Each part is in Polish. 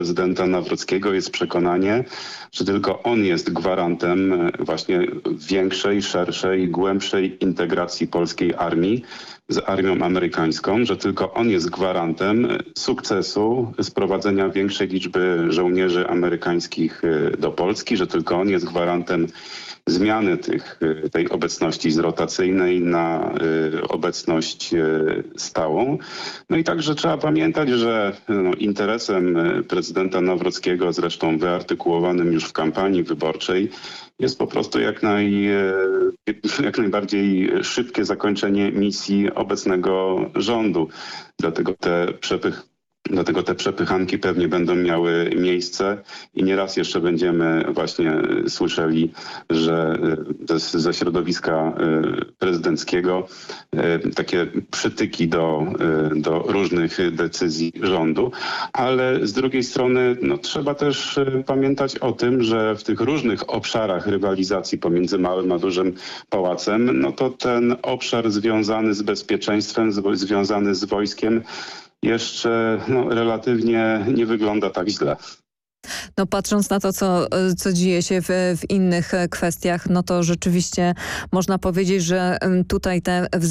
prezydenta Nawrockiego jest przekonanie, że tylko on jest gwarantem właśnie większej, szerszej, głębszej integracji polskiej armii z armią amerykańską, że tylko on jest gwarantem sukcesu sprowadzenia większej liczby żołnierzy amerykańskich do Polski, że tylko on jest gwarantem zmiany tej obecności z rotacyjnej na obecność stałą. No i także trzeba pamiętać, że interesem prezydenta Nawrockiego, zresztą wyartykułowanym już w kampanii wyborczej, jest po prostu jak najbardziej szybkie zakończenie misji obecnego rządu. Dlatego te przepychanki pewnie będą miały miejsce i nieraz jeszcze będziemy właśnie słyszeli, że ze środowiska prezydenckiego takie przytyki do różnych decyzji rządu. Ale z drugiej strony trzeba też pamiętać o tym, że w tych różnych obszarach rywalizacji pomiędzy Małym a Dużym Pałacem, to ten obszar związany z bezpieczeństwem, związany z wojskiem jeszcze relatywnie nie wygląda tak źle. Patrząc na to, co dzieje się w innych kwestiach, to rzeczywiście można powiedzieć, że tutaj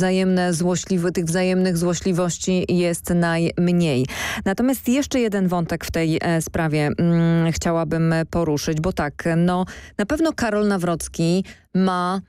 tych wzajemnych złośliwości jest najmniej. Natomiast jeszcze jeden wątek w tej sprawie chciałabym poruszyć, bo na pewno Karol Nawrocki ma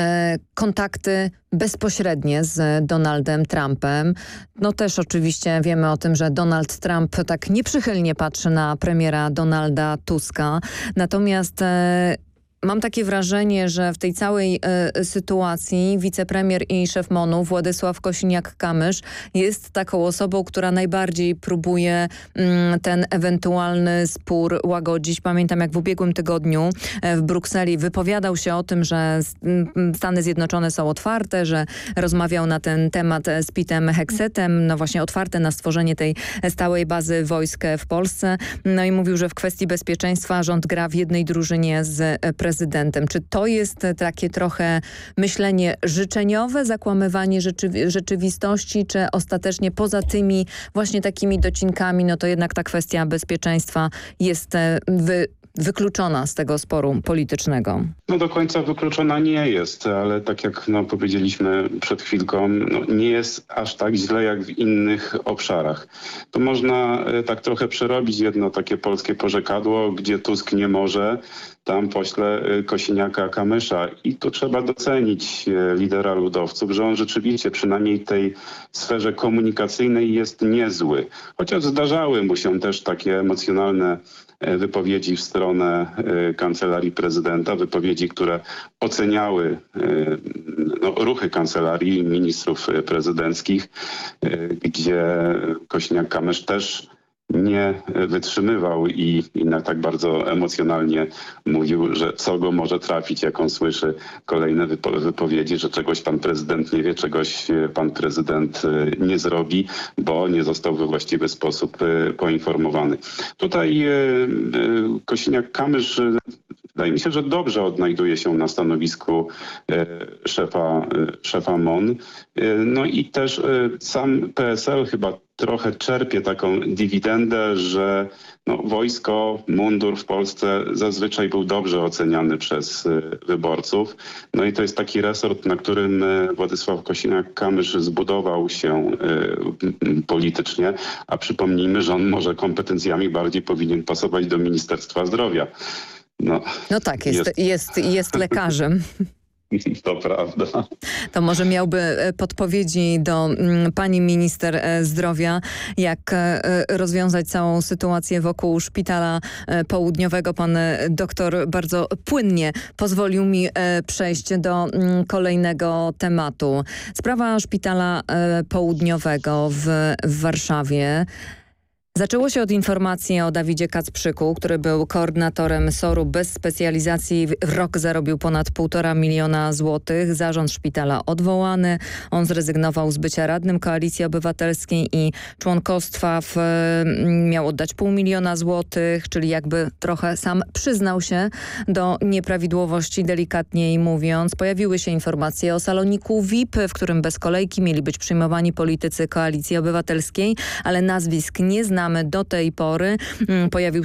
kontakty bezpośrednie z Donaldem Trumpem. Też oczywiście wiemy o tym, że Donald Trump tak nieprzychylnie patrzy na premiera Donalda Tuska. Natomiast mam takie wrażenie, że w tej całej sytuacji wicepremier i szef MON-u Władysław Kosiniak-Kamysz jest taką osobą, która najbardziej próbuje ten ewentualny spór łagodzić. Pamiętam, jak w ubiegłym tygodniu w Brukseli wypowiadał się o tym, że Stany Zjednoczone są otwarte, że rozmawiał na ten temat z Petem Heksetem, właśnie otwarte na stworzenie tej stałej bazy wojsk w Polsce. I mówił, że w kwestii bezpieczeństwa rząd gra w jednej drużynie z prezydentem. Czy to jest takie trochę myślenie życzeniowe, zakłamywanie rzeczywistości, czy ostatecznie poza tymi właśnie takimi docinkami, to jednak ta kwestia bezpieczeństwa jest wykluczona z tego sporu politycznego? Do końca wykluczona nie jest, ale tak jak powiedzieliśmy przed chwilką, nie jest aż tak źle jak w innych obszarach. To można tak trochę przerobić jedno takie polskie porzekadło, gdzie Tusk nie może, tam pośle Kosiniaka-Kamysza. I tu trzeba docenić lidera ludowców, że on rzeczywiście przynajmniej w tej sferze komunikacyjnej jest niezły. Chociaż zdarzały mu się też takie emocjonalne wypowiedzi w stronę kancelarii prezydenta, wypowiedzi, które oceniały ruchy kancelarii ministrów prezydenckich, gdzie Kosiniak-Kamysz też nie wytrzymywał i tak bardzo emocjonalnie mówił, że co go może trafić, jak on słyszy kolejne wypowiedzi, że czegoś pan prezydent nie wie, czegoś pan prezydent nie zrobi, bo nie został we właściwy sposób poinformowany. Tutaj Kosiniak-Kamysz wydaje mi się, że dobrze odnajduje się na stanowisku szefa MON. I też sam PSL chyba trochę czerpie taką dywidendę, że wojsko, mundur w Polsce zazwyczaj był dobrze oceniany przez wyborców. I to jest taki resort, na którym Władysław Kosiniak-Kamysz zbudował się politycznie, a przypomnijmy, że on może kompetencjami bardziej powinien pasować do Ministerstwa Zdrowia. Tak, jest lekarzem. To prawda. To może miałby podpowiedzi do pani minister zdrowia, jak rozwiązać całą sytuację wokół szpitala południowego. Pan doktor bardzo płynnie pozwolił mi przejść do kolejnego tematu. Sprawa szpitala południowego w Warszawie. Zaczęło się od informacji o Dawidzie Kacprzyku, który był koordynatorem SOR-u bez specjalizacji. W rok zarobił ponad 1,5 miliona złotych. Zarząd szpitala odwołany. On zrezygnował z bycia radnym Koalicji Obywatelskiej i członkostwa miał oddać 500 000 złotych, czyli jakby trochę sam przyznał się do nieprawidłowości, delikatniej mówiąc. Pojawiły się informacje o saloniku VIP, w którym bez kolejki mieli być przyjmowani politycy Koalicji Obywatelskiej, ale nazwisk nie znamy. pamiętamy do tej pory. Pojawił